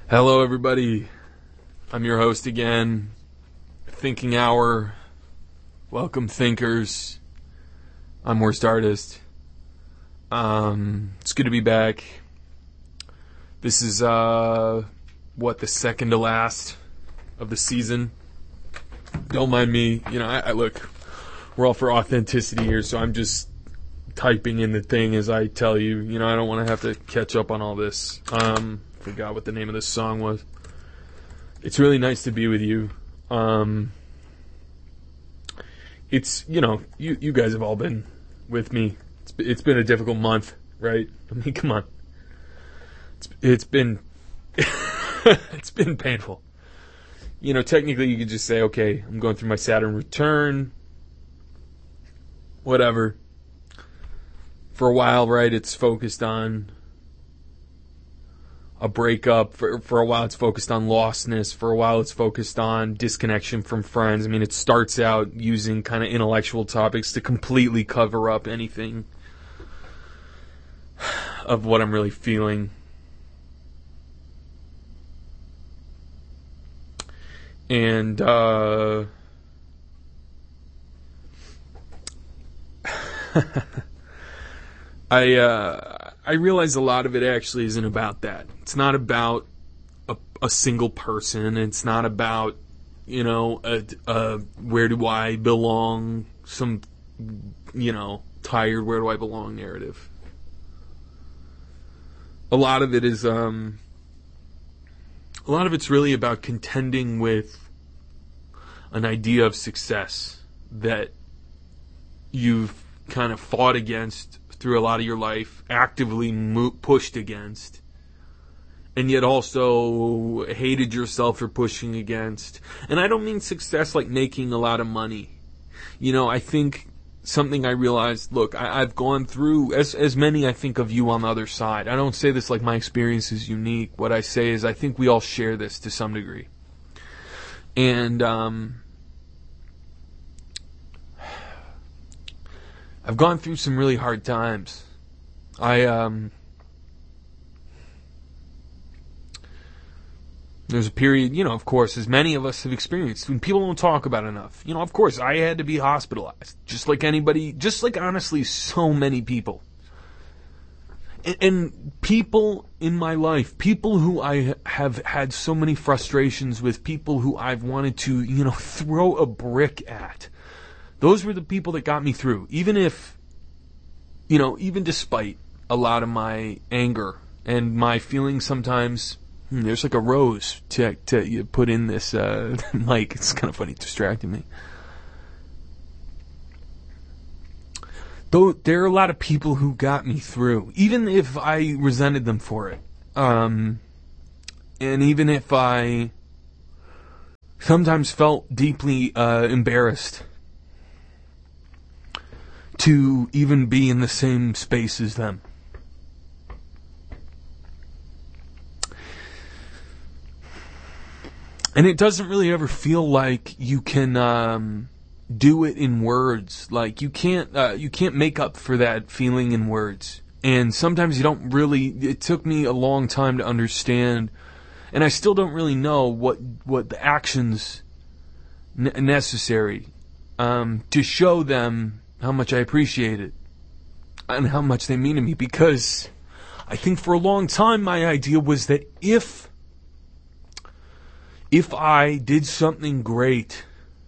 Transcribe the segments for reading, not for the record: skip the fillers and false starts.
Hello, everybody. I'm your host again. Thinking Hour. Welcome, thinkers. I'm Worst Artist. It's good to be back. This is, the second to last of the season. Don't mind me. I look, we're all for authenticity here, so I'm just typing in the thing as I tell you. I don't want to have to catch up on all this. Forgot what the name of this song was. It's really nice to be with you. It's, you guys have all been with me. It's been a difficult month, right? I mean, come on. It's been, it's been painful. Technically you could just say, okay, I'm going through my Saturn return. Whatever. For a while, right, it's focused on a breakup. For a while it's focused on lostness. For a while it's focused on disconnection from friends. I mean, it starts out using kind of intellectual topics to completely cover up anything of what I'm really feeling. And I realize a lot of it actually isn't about that. It's not about a single person. It's not about, where do I belong, some, tired where do I belong narrative. A lot of it is, a lot of it's really about contending with an idea of success that you've kind of fought against through a lot of your life, actively pushed against, and yet also hated yourself for pushing against. And I don't mean success like making a lot of money. I think something I realized, look, I've gone through, as many I think of you on the other side. I don't say this like my experience is unique. What I say is I think we all share this to some degree. And I've gone through some really hard times. There's a period, of course, as many of us have experienced, when people don't talk about it enough. Of course, I had to be hospitalized, just like anybody, just like honestly so many people. And people in my life, people who I have had so many frustrations with, people who I've wanted to, throw a brick at. Those were the people that got me through. Even if, even despite a lot of my anger and my feelings sometimes, there's like a rose to you put in this mic. It's kind of funny, distracting me. Though there are a lot of people who got me through, even if I resented them for it. And even if I sometimes felt deeply embarrassed to even be in the same space as them. And it doesn't really ever feel like you can do it in words. Like you can't make up for that feeling in words. And sometimes you don't really. It took me a long time to understand, and I still don't really know what the actions necessary to show them how much I appreciate it and how much they mean to me. Because I think for a long time my idea was that if I did something great,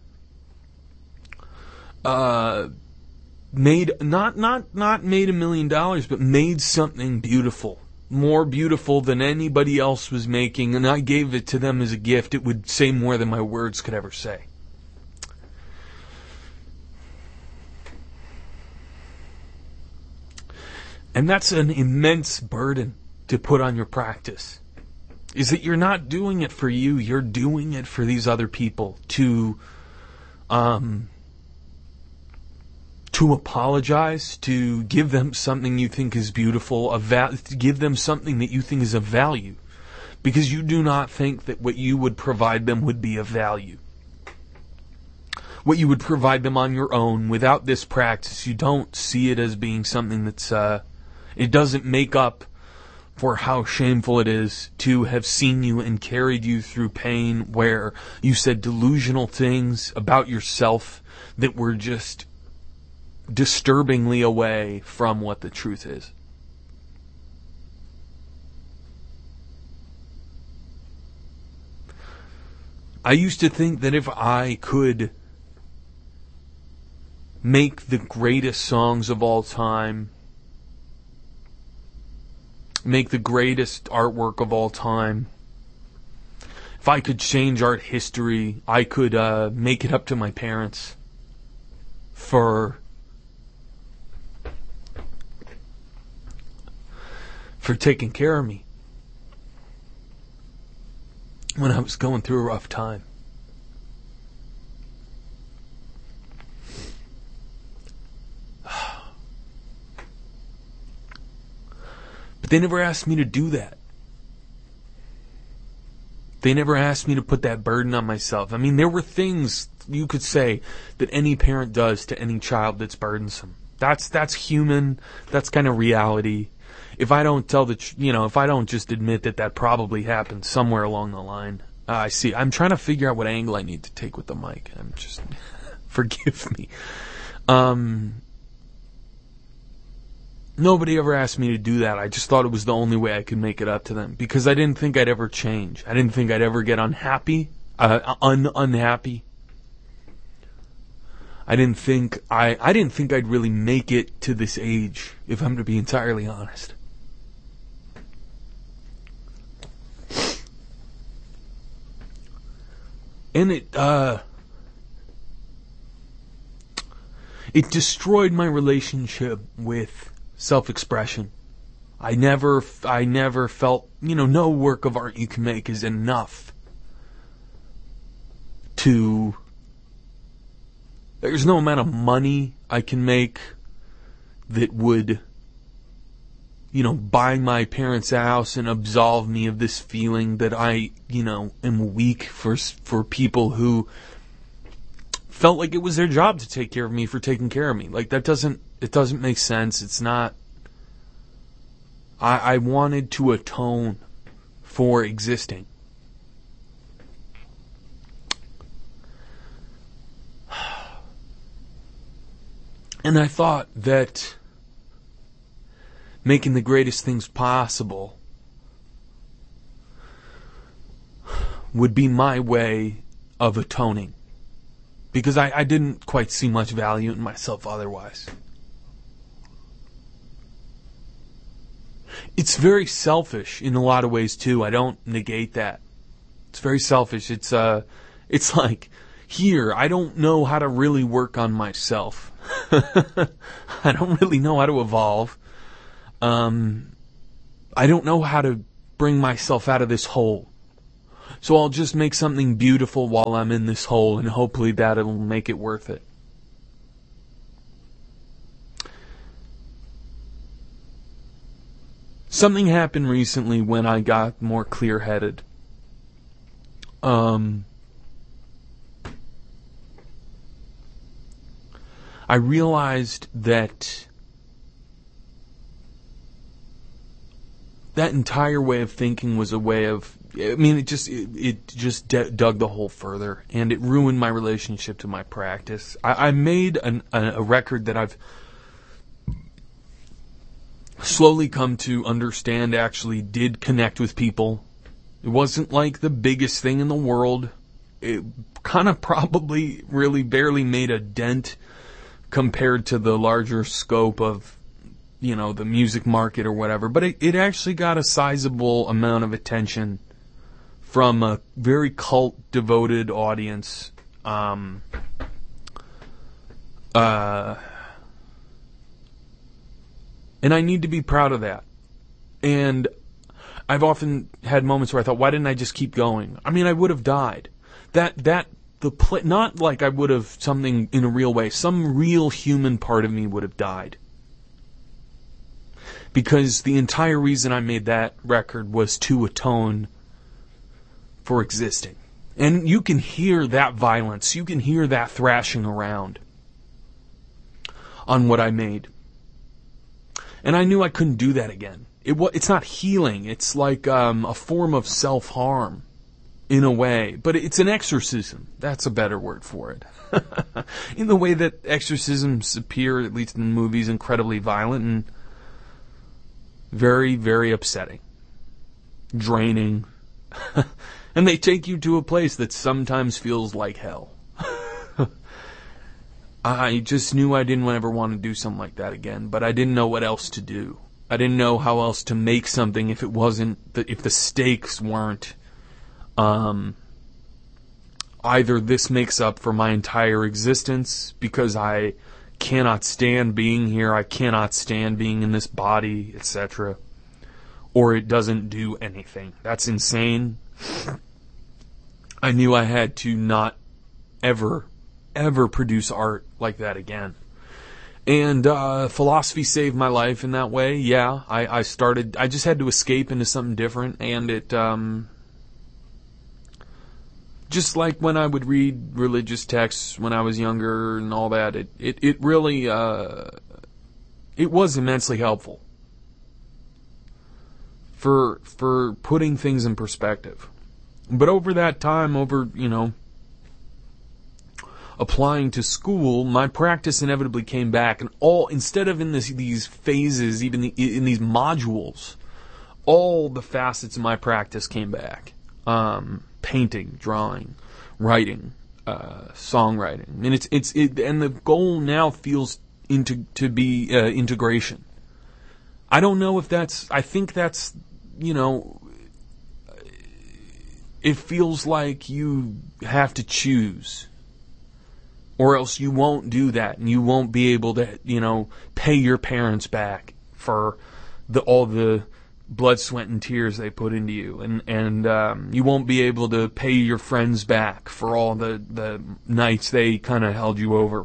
made not made $1 million, but made something beautiful, more beautiful than anybody else was making, and I gave it to them as a gift, it would say more than my words could ever say. And that's an immense burden to put on your practice. Is that you're not doing it for you, you're doing it for these other people to apologize, to give them something you think is beautiful, to give them something that you think is of value, because you do not think that what you would provide them would be of value. What you would provide them on your own without this practice, you don't see it as being something that's it doesn't make up for how shameful it is to have seen you and carried you through pain where you said delusional things about yourself that were just disturbingly away from what the truth is. I used to think that if I could make the greatest songs of all time, make the greatest artwork of all time, if I could change art history, I could make it up to my parents for taking care of me when I was going through a rough time. But they never asked me to do that. They never asked me to put that burden on myself. I mean, there were things you could say that any parent does to any child that's burdensome. That's human. That's kind of reality. If I don't if I don't just admit that probably happened somewhere along the line. I see. I'm trying to figure out what angle I need to take with the mic. I'm just, forgive me. Nobody ever asked me to do that. I just thought it was the only way I could make it up to them because I didn't think I'd ever change. I didn't think I'd ever get unhappy. I didn't think I'd really make it to this age, if I'm to be entirely honest. And it destroyed my relationship with self-expression. I never felt, no work of art you can make is enough to... There's no amount of money I can make that would, buy my parents' house and absolve me of this feeling that I, am weak for people who felt like it was their job to take care of me for taking care of me. Like, it doesn't make sense. It's not... I wanted to atone for existing. And I thought that making the greatest things possible would be my way of atoning. Because I didn't quite see much value in myself otherwise. It's very selfish in a lot of ways too. I don't negate that. It's very selfish. It's like, here, I don't know how to really work on myself. I don't really know how to evolve. I don't know how to bring myself out of this hole. So I'll just make something beautiful while I'm in this hole, and hopefully that'll make it worth it. Something happened recently when I got more clear-headed. I realized that entire way of thinking was a way of... I mean, it just dug the hole further, and it ruined my relationship to my practice. I made a record that I've slowly come to understand actually did connect with people. It wasn't like the biggest thing in the world. It kind of probably really barely made a dent compared to the larger scope of, the music market or whatever. But it actually got a sizable amount of attention from a very cult-devoted audience. And I need to be proud of that. And I've often had moments where I thought, why didn't I just keep going? I mean, I would have died. Not like I would have something in a real way. Some real human part of me would have died. Because the entire reason I made that record was to atone for existing. And you can hear that violence. You can hear that thrashing around on what I made. And I knew I couldn't do that again. it's not healing. It's like a form of self-harm in a way, but it's an exorcism. That's a better word for it. In the way that exorcisms appear, at least in movies, incredibly violent and very, very upsetting, draining, and they take you to a place that sometimes feels like hell. I just knew I didn't ever want to do something like that again, but I didn't know what else to do. I didn't know how else to make something if if the stakes weren't, either this makes up for my entire existence because I cannot stand being here, I cannot stand being in this body, etc., or it doesn't do anything. That's insane. I knew I had to not ever produce art like that again. And philosophy saved my life in that way. Yeah, I just had to escape into something different, and it, just like when I would read religious texts when I was younger and all that, it really, it was immensely helpful for putting things in perspective. But over that time, applying to school, my practice inevitably came back, and instead of in these phases, even in these modules, all the facets of my practice came back. Painting, drawing, writing, songwriting, and and the goal now feels to be integration. I don't know if I think that's, it feels like you have to choose, or else you won't do that, and you won't be able to, pay your parents back for all the blood, sweat, and tears they put into you, and you won't be able to pay your friends back for all the nights they kind of held you over.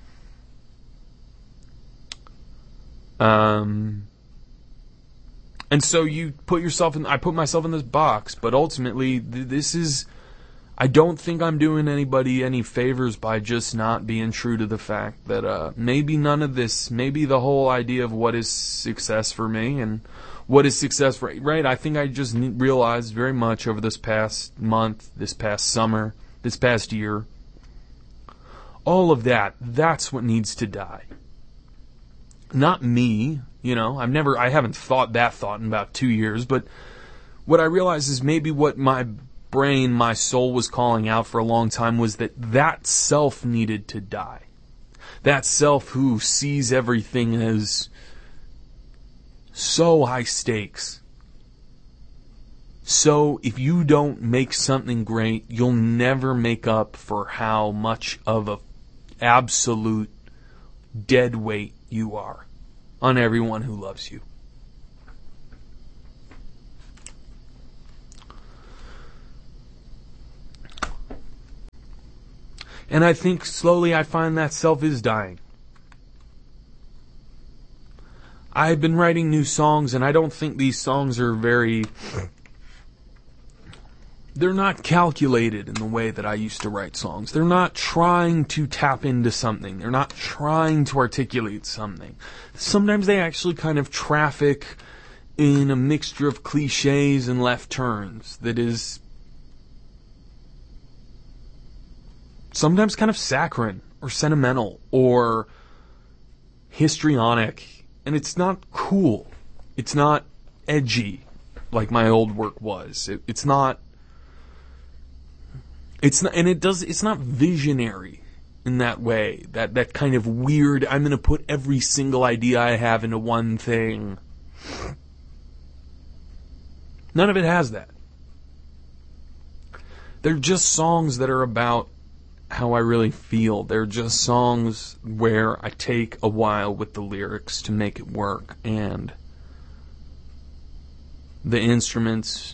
And so I put myself in this box, but ultimately I don't think I'm doing anybody any favors by just not being true to the fact that maybe the whole idea of what is success for me and what is success for, right? I think I just realized very much over this past month, this past summer, this past year, all of that's what needs to die. Not me, I haven't thought that thought in about 2 years, but what I realized is maybe what my brain, my soul was calling out for a long time was that self needed to die. That self who sees everything as so high stakes. So if you don't make something great, you'll never make up for how much of a absolute dead weight you are on everyone who loves you. And I think slowly I find that self is dying. I've been writing new songs, and I don't think these songs are they're not calculated in the way that I used to write songs. They're not trying to tap into something. They're not trying to articulate something. Sometimes they actually kind of traffic in a mixture of cliches and left turns that is sometimes kind of saccharine or sentimental or histrionic. And it's not cool. It's not edgy like my old work was. It's not visionary in that way. That kind of weird, I'm going to put every single idea I have into one thing. None of it has that. They're just songs that are about how I really feel. They're just songs where I take a while with the lyrics to make it work, and the instruments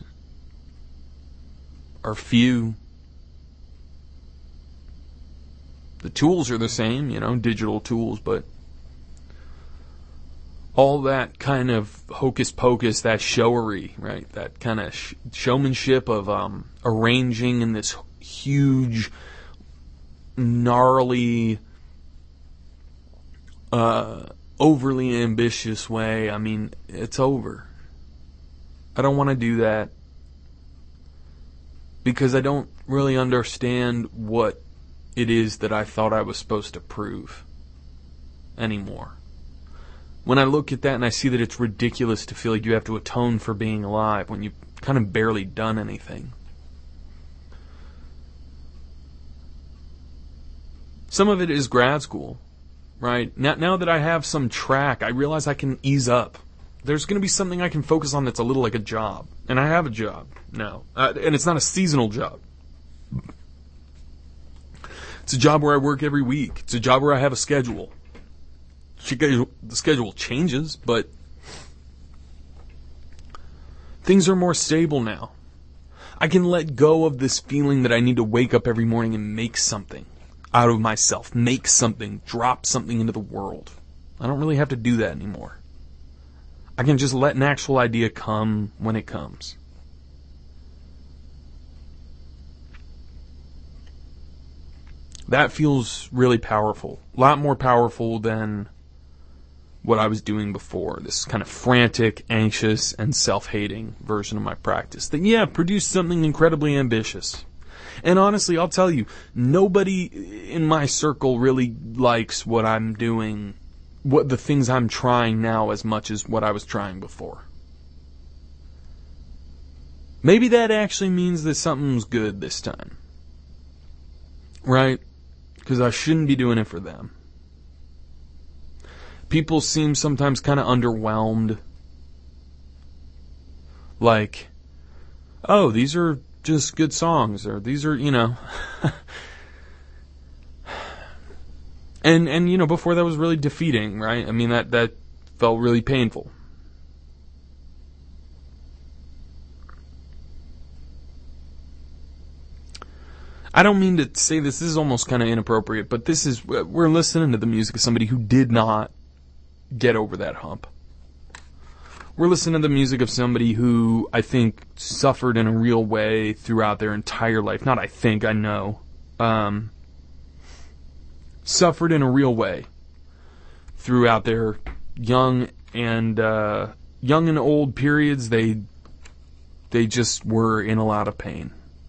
are few. The tools are the same, digital tools, but all that kind of hocus pocus, that showery, right? That kind of showmanship of arranging in this huge, gnarly, overly ambitious way. I mean, it's over. I don't want to do that because I don't really understand what it is that I thought I was supposed to prove anymore. When I look at that and I see that it's ridiculous to feel like you have to atone for being alive when you've kind of barely done anything. Some of it is grad school, right? Now that I have some track, I realize I can ease up. There's going to be something I can focus on that's a little like a job. And I have a job now. And it's not a seasonal job. It's a job where I work every week. It's a job where I have a schedule. The schedule changes, but things are more stable now. I can let go of this feeling that I need to wake up every morning and make something out of myself. Make something. Drop something into the world. I don't really have to do that anymore. I can just let an actual idea come when it comes. That feels really powerful. A lot more powerful than what I was doing before. This kind of frantic, anxious, and self-hating version of my practice. That, yeah, produced something incredibly ambitious. And honestly, I'll tell you, nobody in my circle really likes what I'm doing, what the things I'm trying now as much as what I was trying before. Maybe that actually means that something's good this time. Right? Because I shouldn't be doing it for them. People seem sometimes kind of underwhelmed. Like, oh, these are just good songs, or these are, and before that was really defeating, right? I mean, that felt really painful. I don't mean to say this is almost kind of inappropriate, but we're listening to the music of somebody who did not get over that hump. We're listening to the music of somebody who I think suffered in a real way throughout their entire life. Not I think, I know. Suffered in a real way throughout their young and old periods. They just were in a lot of pain.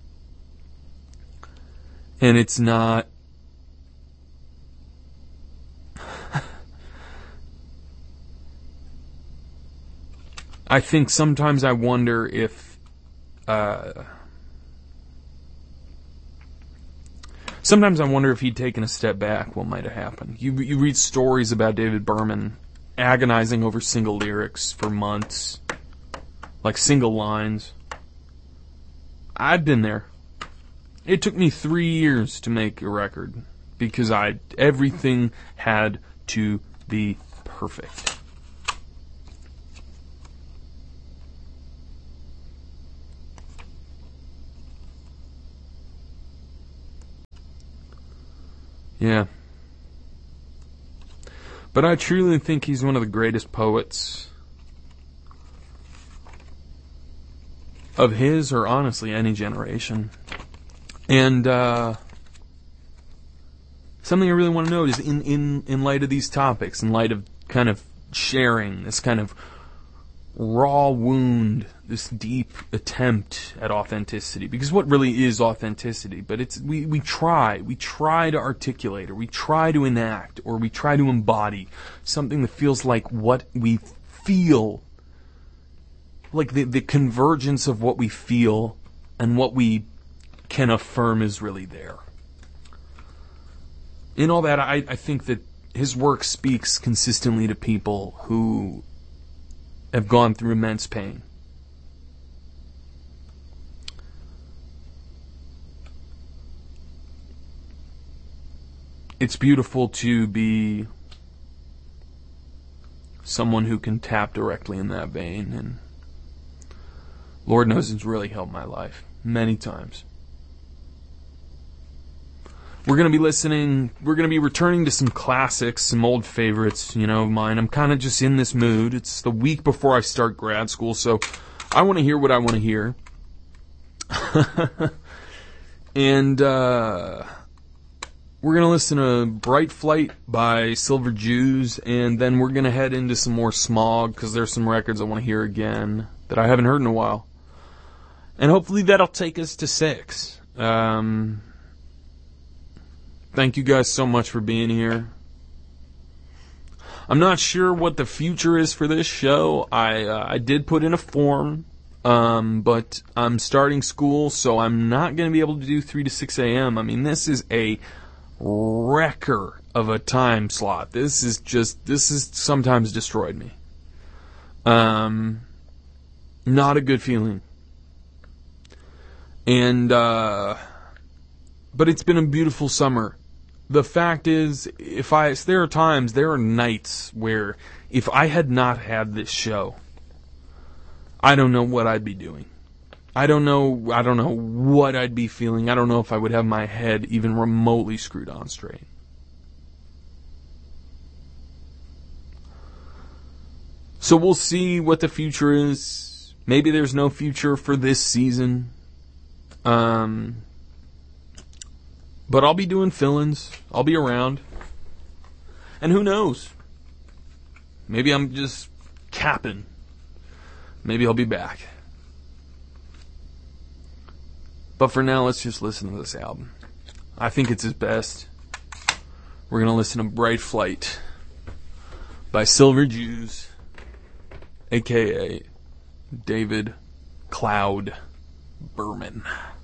And it's not... I think sometimes I wonder if... Sometimes I wonder if he'd taken a step back, what might have happened. You read stories about David Berman agonizing over single lyrics for months. Like single lines. I've been there. It took me 3 years to make a record because everything had to be perfect. Yeah. But I truly think he's one of the greatest poets of his, or honestly any generation. And something I really want to note is in light of these topics, in light of kind of sharing this kind of raw wound, this deep attempt at authenticity. Because what really is authenticity? But it's we try to articulate, or we try to enact, or we try to embody something that feels like what we feel, like the convergence of what we feel and what we can affirm is really there. In all that, I think that his work speaks consistently to people who have gone through immense pain. It's beautiful to be someone who can tap directly in that vein, and Lord knows it's really helped my life many times. We're going to be returning to some classics, some old favorites, of mine. I'm kind of just in this mood. It's the week before I start grad school, so I want to hear what I want to hear. And we're going to listen to Bright Flight by Silver Jews, and then we're going to head into some more Smog, because there's some records I want to hear again. that I haven't heard in a while. And hopefully that'll take us to 6. Thank you guys so much for being here. I'm not sure what the future is for this show. I did put in a form, but I'm starting school, so I'm not going to be able to do 3 to 6 a.m. I mean, this is a wrecker of a time slot. This has sometimes destroyed me. Not a good feeling. And, but it's been a beautiful summer. The fact is, there are nights where if I had not had this show, I don't know what I'd be doing. I don't know what I'd be feeling. I don't know if I would have my head even remotely screwed on straight. So we'll see what the future is. Maybe there's no future for this season. But I'll be doing fill-ins. I'll be around. And who knows? Maybe I'm just capping. Maybe I'll be back. But for now, let's just listen to this album. I think it's his best. We're going to listen to Bright Flight by Silver Jews, a.k.a. David Cloud Berman.